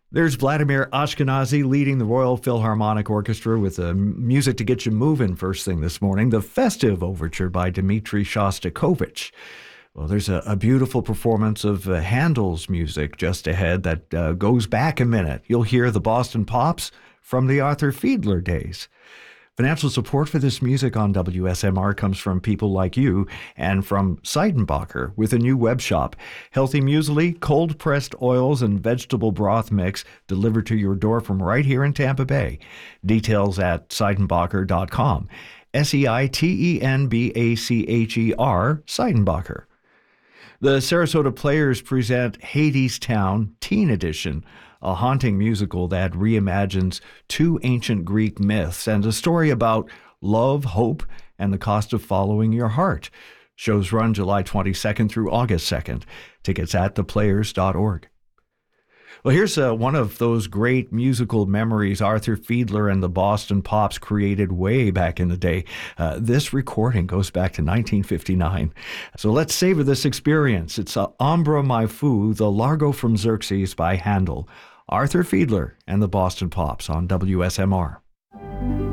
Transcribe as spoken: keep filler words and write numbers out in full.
There's Vladimir Ashkenazy leading the Royal Philharmonic Orchestra with uh, music to get you moving first thing this morning. The Festive Overture by Dmitri Shostakovich. Well, there's a, a beautiful performance of uh, Handel's music just ahead that uh, goes back a minute. You'll hear the Boston Pops from the Arthur Fiedler days. Financial support for this music on W S M R comes from people like you and from Seidenbacher with a new web shop. Healthy muesli, cold-pressed oils, and vegetable broth mix delivered to your door from right here in Tampa Bay. Details at seidenbacher dot com. S E I T E N B A C H E R, Seidenbacher. The Sarasota Players present Hadestown Teen Edition, a haunting musical that reimagines two ancient Greek myths and a story about love, hope, and the cost of following your heart. Shows run July twenty-second through August second. Tickets at the players dot org. Well, here's uh, one of those great musical memories Arthur Fiedler and the Boston Pops created way back in the day. Uh, this recording goes back to nineteen fifty-nine. So let's savor this experience. It's uh, Ombra My Foo, the Largo from Xerxes by Handel. Arthur Fiedler and the Boston Pops on W S M R.